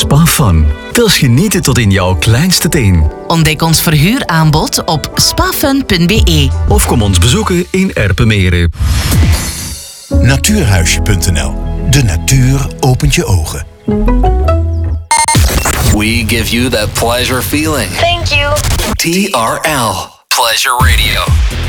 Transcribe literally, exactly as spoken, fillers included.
Spa Fun. Wils genieten tot in jouw kleinste teen. Ontdek ons verhuuraanbod op spafun punt b e. Of kom ons bezoeken in Erpenmeren. Natuurhuisje punt n l. De natuur opent je ogen. We give you that pleasure feeling. Thank you. T R L. Pleasure Radio.